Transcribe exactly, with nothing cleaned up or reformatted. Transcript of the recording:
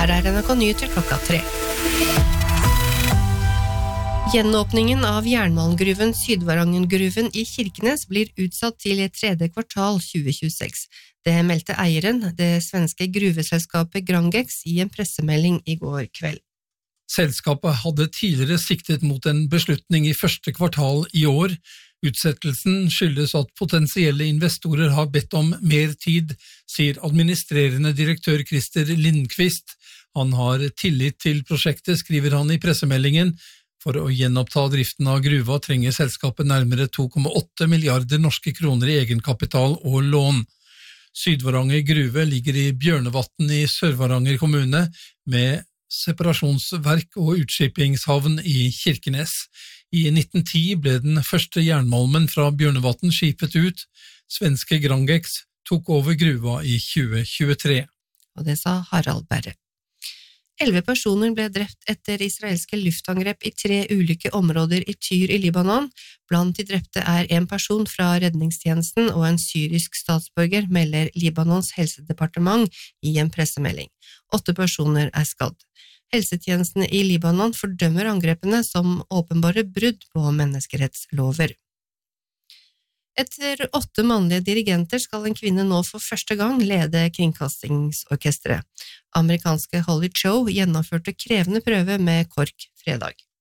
Her er N R K Nyheter klokka tre. Gjenåpningen av jernmalmgruven Sydvarangengruven i Kirkenes blir utsatt til tredje kvartal tjue tjueseks. Det meldte eieren, det svenske gruveselskapet Grangex, i en pressemelding i går kveld. Selskapet hadde tidligere siktet mot en beslutning i første kvartal i år. Utsettelsen skyldes at potensielle investorer har bedt om mer tid, sier administrerende direktør Christer Lindqvist. Han har tillit til prosjektet, skriver han i pressemeldingen. For å gjenoppta driften av gruva trenger selskapet nærmere to komma åtte milliarder norske kroner i egenkapital og lån. Sydvaranger gruve ligger i Bjørnevatn i Sør-Varanger kommune, med separasjonsverk og utskippingshavn i Kirkenes. I nitten ti ble den første jernmalmen fra Bjørnevatn skipet ut. Svenske Grangex tok over gruva i tjue tjuetre. Og det sa Harald Berre. Elleve personer ble drept etter israelske luftangrep i tre ulike områder i Tyr i Libanon. Blant de drepte er en person fra redningstjenesten og en syrisk statsborger, melder Libanons helsedepartement i en pressemelding. Åtte personer er skadd. Helsetjenestene i Libanon fordømmer angrepene som åpenbare brudd på menneskerettslover. Etter åtte mannlige dirigenter skal en kvinne nå for første gang lede kringkastingsorkestret. Amerikanske Holly Cho gjennomførte krevende prøve med KORK fredag.